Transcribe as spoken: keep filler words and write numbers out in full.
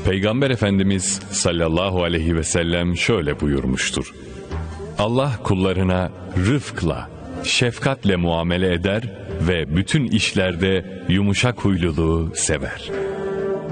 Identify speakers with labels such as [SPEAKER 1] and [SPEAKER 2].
[SPEAKER 1] Peygamber Efendimiz sallallahu aleyhi ve sellem şöyle buyurmuştur: Allah kullarına rıfkla, şefkatle muamele eder ve bütün işlerde yumuşak huyluluğu sever.